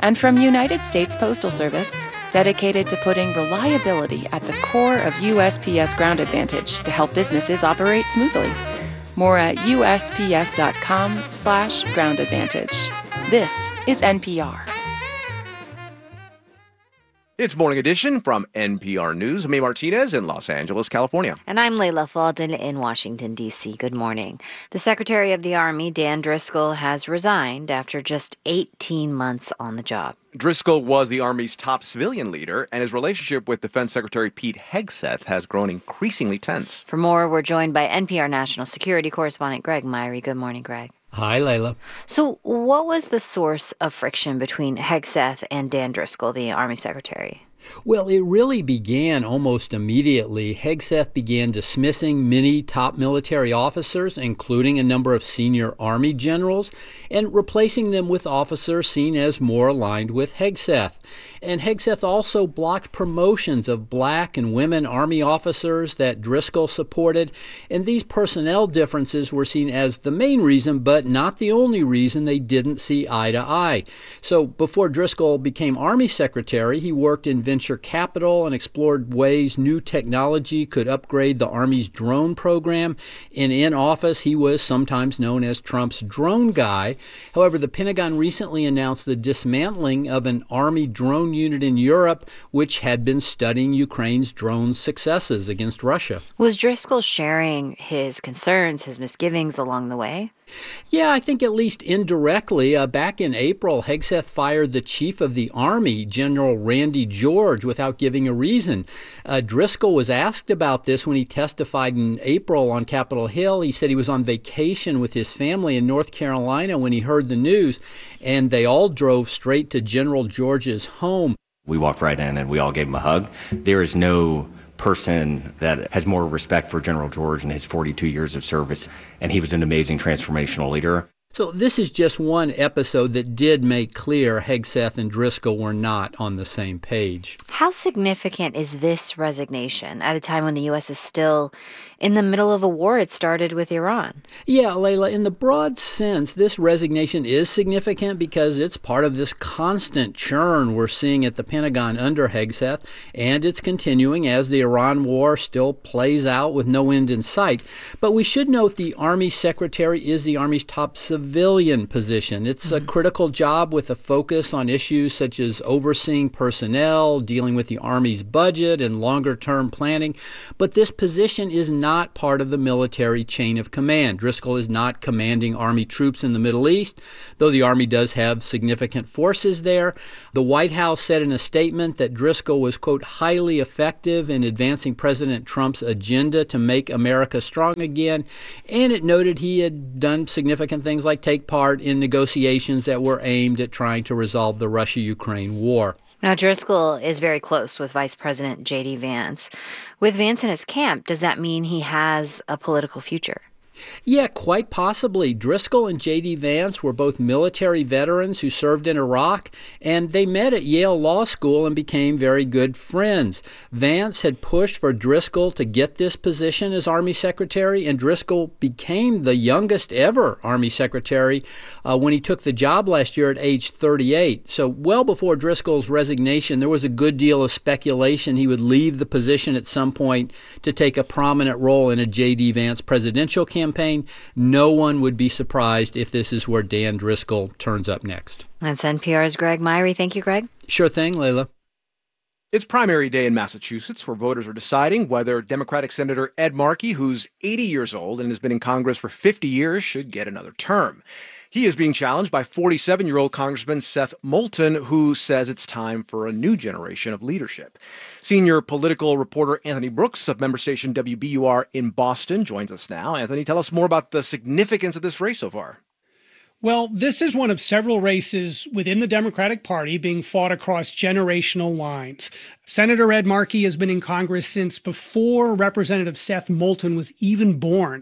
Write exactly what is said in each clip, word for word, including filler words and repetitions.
And from United States Postal Service, dedicated to putting reliability at the core of U S P S Ground Advantage to help businesses operate smoothly. More at usps.com slash ground advantage. This is N P R. It's Morning Edition from N P R News. May Martinez in Los Angeles, California. And I'm Layla Faldin in Washington, D C. Good morning. The Secretary of the Army, Dan Driscoll, has resigned after just eighteen months on the job. Driscoll was the Army's top civilian leader, and his relationship with Defense Secretary Pete Hegseth has grown increasingly tense. For more, we're joined by N P R national security correspondent Greg Myrie. Good morning, Greg. Hi, Layla. So what was the source of friction between Hegseth and Dan Driscoll, the Army Secretary? Well, it really began almost immediately. Hegseth began dismissing many top military officers, including a number of senior Army generals, and replacing them with officers seen as more aligned with Hegseth. And Hegseth also blocked promotions of black and women Army officers that Driscoll supported, and these personnel differences were seen as the main reason, but not the only reason they didn't see eye to eye. So before Driscoll became Army Secretary, he worked in venture capital and explored ways new technology could upgrade the Army's drone program. And in office, he was sometimes known as Trump's drone guy. However, the Pentagon recently announced the dismantling of an Army drone unit in Europe, which had been studying Ukraine's drone successes against Russia. Was Driscoll sharing his concerns, his misgivings along the way? Yeah, I think at least indirectly. Uh, back in April, Hegseth fired the chief of the Army, General Randy George, without giving a reason. Uh, Driscoll was asked about this when he testified in April on Capitol Hill. He said he was on vacation with his family in North Carolina when he heard the news, and they all drove straight to General George's home. We walked right in and we all gave him a hug. There is no person that has more respect for General George and his forty-two years of service, and he was an amazing transformational leader. So this is just one episode that did make clear Hegseth and Driscoll were not on the same page. How significant is this resignation at a time when the U S is still in the middle of a war it started with Iran? Yeah, Layla, in the broad sense, this resignation is significant because it's part of this constant churn we're seeing at the Pentagon under Hegseth, and it's continuing as the Iran war still plays out with no end in sight. But we should note the Army Secretary is the Army's top civilian position. It's a critical job with a focus on issues such as overseeing personnel, dealing with the Army's budget and longer-term planning. But this position is not part of the military chain of command. Driscoll is not commanding Army troops in the Middle East, though the Army does have significant forces there. The White House said in a statement that Driscoll was, quote, highly effective in advancing President Trump's agenda to make America strong again, and it noted he had done significant things like take part in negotiations that were aimed at trying to resolve the Russia-Ukraine war. Now, Driscoll is very close with Vice President J D Vance. With Vance in his camp, does that mean he has a political future? Yeah, quite possibly. Driscoll and J D Vance were both military veterans who served in Iraq, and they met at Yale Law School and became very good friends. Vance had pushed for Driscoll to get this position as Army Secretary, and Driscoll became the youngest ever Army Secretary uh, when he took the job last year at age thirty-eight. So well before Driscoll's resignation, there was a good deal of speculation he would leave the position at some point to take a prominent role in a J D Vance presidential campaign. Campaign. No one would be surprised if this is where Dan Driscoll turns up next. That's N P R's Greg Myrie. Thank you, Greg. Sure thing, Layla. It's primary day in Massachusetts, where voters are deciding whether Democratic Senator Ed Markey, who's eighty years old and has been in Congress for fifty years, should get another term. He is being challenged by forty-seven-year-old Congressman Seth Moulton, who says it's time for a new generation of leadership. Senior political reporter Anthony Brooks of member station W B U R in Boston joins us now. Anthony, tell us more about the significance of this race so far. Well, this is one of several races within the Democratic Party being fought across generational lines. Senator Ed Markey has been in Congress since before Representative Seth Moulton was even born.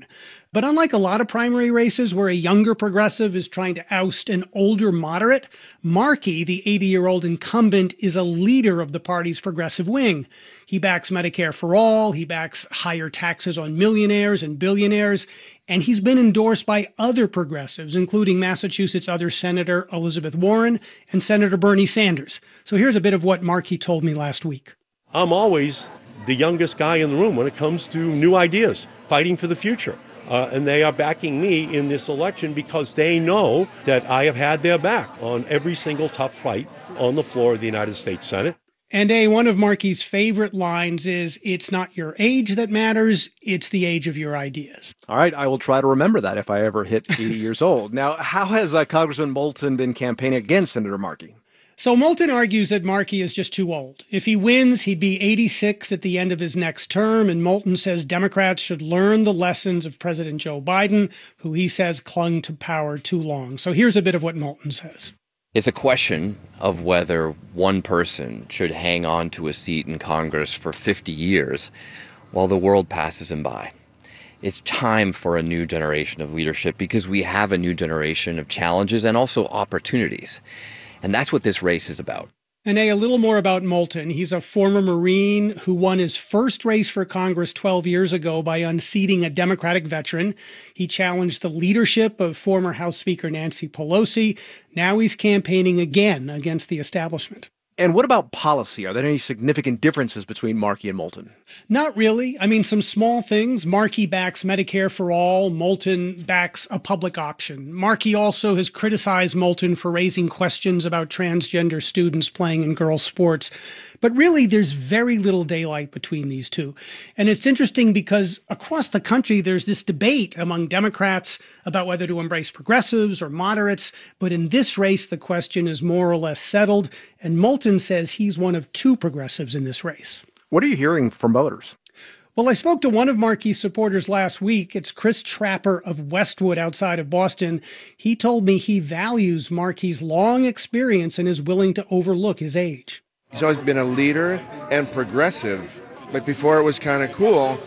But unlike a lot of primary races where a younger progressive is trying to oust an older moderate, Markey, the eighty-year-old incumbent, is a leader of the party's progressive wing. He backs Medicare for all, he backs higher taxes on millionaires and billionaires, and he's been endorsed by other progressives, including Massachusetts other Senator Elizabeth Warren and Senator Bernie Sanders. So here's a bit of what Markey told me last week. I'm always the youngest guy in the room when it comes to new ideas, fighting for the future. Uh, and they are backing me in this election because they know that I have had their back on every single tough fight on the floor of the United States Senate. And a one of Markey's favorite lines is, "It's not your age that matters, it's the age of your ideas." All right, I will try to remember that if I ever hit eighty years old. Now, how has uh, Congressman Moulton been campaigning against Senator Markey? So Moulton argues that Markey is just too old. If he wins, he'd be eighty-six at the end of his next term, and Moulton says Democrats should learn the lessons of President Joe Biden, who he says clung to power too long. So here's a bit of what Moulton says. It's a question of whether one person should hang on to a seat in Congress for fifty years while the world passes him by. It's time for a new generation of leadership because we have a new generation of challenges and also opportunities. And that's what this race is about. And a, a little more about Moulton. He's a former Marine who won his first race for Congress twelve years ago by unseating a Democratic veteran. He challenged the leadership of former House Speaker Nancy Pelosi. Now he's campaigning again against the establishment. And what about policy? Are there any significant differences between Markey and Moulton? Not really. I mean, some small things. Markey backs Medicare for all. Moulton backs a public option. Markey also has criticized Moulton for raising questions about transgender students playing in girls' sports. But really, there's very little daylight between these two. And it's interesting because across the country, there's this debate among Democrats about whether to embrace progressives or moderates. But in this race, the question is more or less settled. And Moulton says he's one of two progressives in this race. What are you hearing from voters? Well, I spoke to one of Markey's supporters last week. It's Chris Trapper of Westwood outside of Boston. He told me he values Markey's long experience and is willing to overlook his age. He's always been a leader and progressive. Like before it was kind of cool,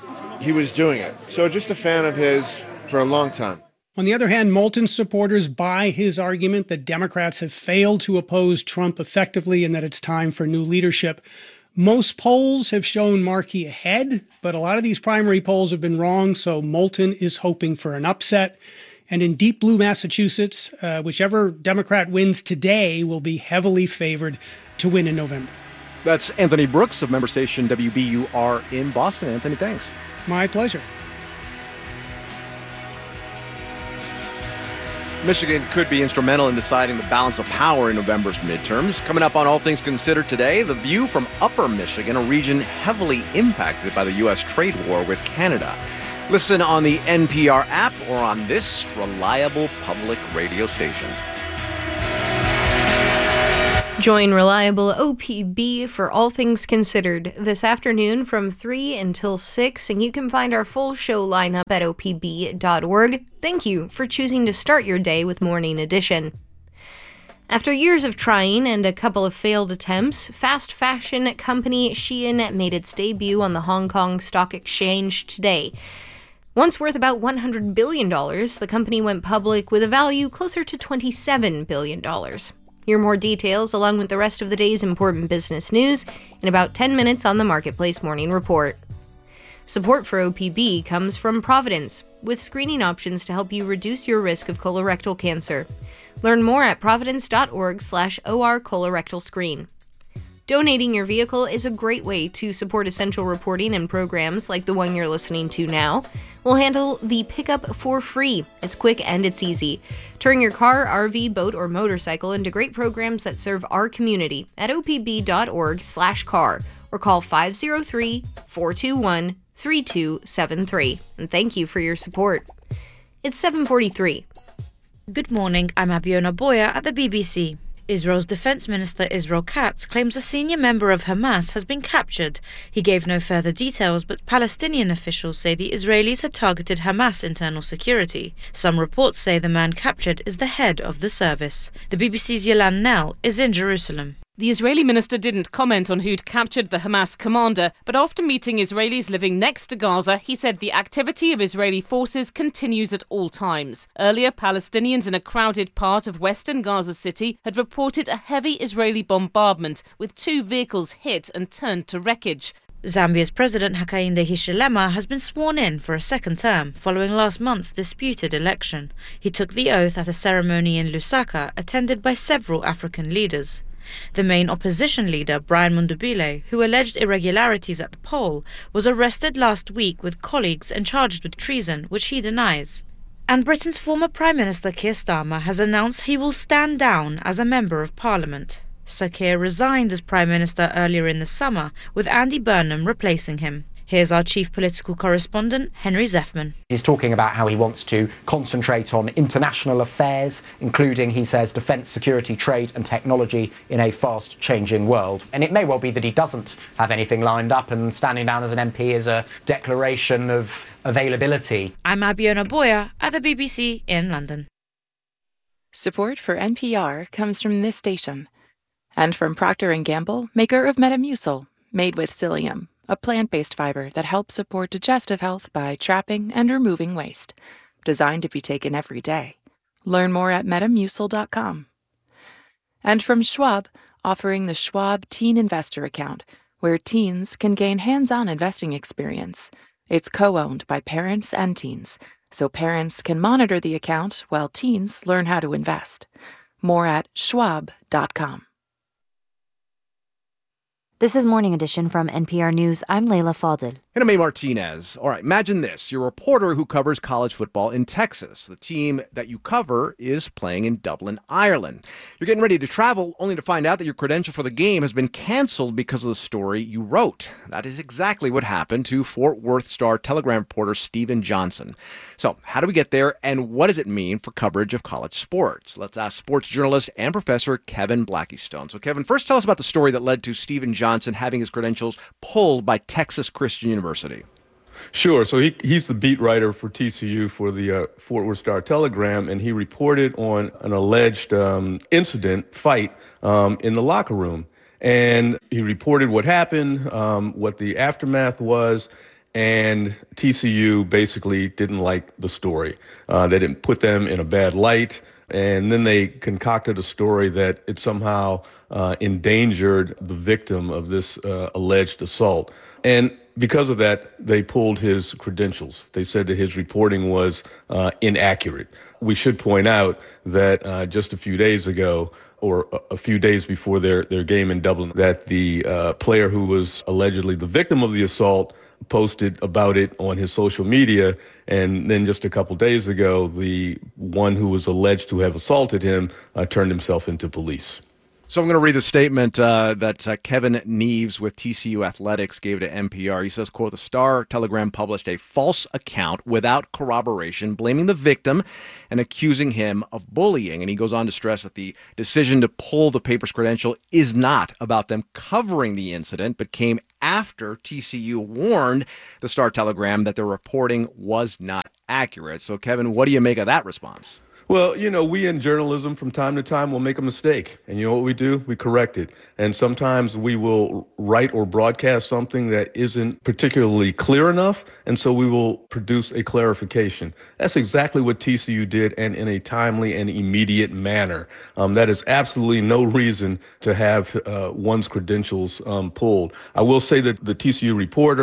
he was doing it. So just a fan of his for a long time. On the other hand, Moulton's supporters buy his argument that Democrats have failed to oppose Trump effectively and that it's time for new leadership. Most polls have shown Markey ahead, but a lot of these primary polls have been wrong, so Moulton is hoping for an upset. And in deep blue Massachusetts, uh, whichever Democrat wins today will be heavily favored to win in November. That's Anthony Brooks of member station W B U R in Boston. Anthony, thanks. My pleasure. Michigan could be instrumental in deciding the balance of power in November's midterms. Coming up on All Things Considered today, the view from Upper Michigan, a region heavily impacted by the U S trade war with Canada. Listen on the N P R app or on this reliable public radio station. Join reliable O P B for All Things Considered this afternoon from three until six, and you can find our full show lineup at O P B dot org. Thank you for choosing to start your day with Morning Edition. After years of trying and a couple of failed attempts, fast fashion company Shein made its debut on the Hong Kong Stock Exchange today. Once worth about one hundred billion dollars, the company went public with a value closer to twenty-seven billion dollars. Hear more details along with the rest of the day's important business news in about ten minutes on the Marketplace Morning Report. Support for O P B comes from Providence, with screening options to help you reduce your risk of colorectal cancer. Learn more at providence.org slash OR colorectal screen. Donating your vehicle is a great way to support essential reporting and programs like the one you're listening to now. We'll handle the pickup for free. It's quick and it's easy. Turn your car, R V, boat, or motorcycle into great programs that serve our community at opb.org slash car or call five oh three, four two one, three two seven three. And thank you for your support. It's seven forty-three. Good morning, I'm Abiona Boya at the B B C. Israel's Defense Minister Israel Katz claims a senior member of Hamas has been captured. He gave no further details, but Palestinian officials say the Israelis had targeted Hamas internal security. Some reports say the man captured is the head of the service. The B B C's Yolan Nell is in Jerusalem. The Israeli minister didn't comment on who'd captured the Hamas commander, but after meeting Israelis living next to Gaza, he said the activity of Israeli forces continues at all times. Earlier, Palestinians in a crowded part of western Gaza City had reported a heavy Israeli bombardment, with two vehicles hit and turned to wreckage. Zambia's President Hakainde Hichilema has been sworn in for a second term following last month's disputed election. He took the oath at a ceremony in Lusaka attended by several African leaders. The main opposition leader, Brian Mundubile, who alleged irregularities at the poll, was arrested last week with colleagues and charged with treason, which he denies. And Britain's former Prime Minister Keir Starmer has announced he will stand down as a Member of Parliament. Sir Keir resigned as Prime Minister earlier in the summer, with Andy Burnham replacing him. Here's our chief political correspondent, Henry Zeffman. He's talking about how he wants to concentrate on international affairs, including, he says, defence, security, trade and technology in a fast-changing world. And it may well be that he doesn't have anything lined up, and standing down as an M P is a declaration of availability. I'm Abiona Boya at the B B C in London. Support for N P R comes from this station and from Procter and Gamble, maker of Metamucil, made with psyllium, a plant-based fiber that helps support digestive health by trapping and removing waste. Designed to be taken every day. Learn more at metamucil dot com. And from Schwab, offering the Schwab Teen Investor Account, where teens can gain hands-on investing experience. It's co-owned by parents and teens, so parents can monitor the account while teens learn how to invest. More at schwab dot com. This is Morning Edition from N P R News. I'm Leila Fadel. And I'm A. Martinez. All right, imagine this. You're a reporter who covers college football in Texas. The team that you cover is playing in Dublin, Ireland. You're getting ready to travel only to find out that your credential for the game has been canceled because of the story you wrote. That is exactly what happened to Fort Worth Star-Telegram reporter Stephen Johnson. So how do we get there, and what does it mean for coverage of college sports? Let's ask sports journalist and professor Kevin Blackistone. So Kevin, first tell us about the story that led to Stephen Johnson having his credentials pulled by Texas Christian University. University. Sure. So he he's the beat writer for T C U for the uh, Fort Worth Star-Telegram, and he reported on an alleged um, incident, fight um, in the locker room. And he reported what happened, um, what the aftermath was, and T C U basically didn't like the story. Uh, they didn't put them in a bad light. And then they concocted a story that it somehow uh, endangered the victim of this uh, alleged assault. And because of that, they pulled his credentials. They said that his reporting was uh, inaccurate. We should point out that uh, just a few days ago, or a few days before their, their game in Dublin, that the uh, player who was allegedly the victim of the assault posted about it on his social media. And then just a couple days ago, the one who was alleged to have assaulted him uh, turned himself into police. So I'm going to read the statement uh, that uh, Kevin Neves with T C U Athletics gave to N P R. He says, quote, "The Star-Telegram published a false account without corroboration, blaming the victim and accusing him of bullying." And he goes on to stress that the decision to pull the paper's credential is not about them covering the incident, but came after T C U warned the Star-Telegram that their reporting was not accurate. So, Kevin, what do you make of that response? Well, you know, we in journalism from time to time will make a mistake. And you know what we do? We correct it. And sometimes we will write or broadcast something that isn't particularly clear enough. And so we will produce a clarification. That's exactly what T C U did, and in a timely and immediate manner. Um, that is absolutely no reason to have uh, one's credentials um, pulled. I will say that the T C U reporter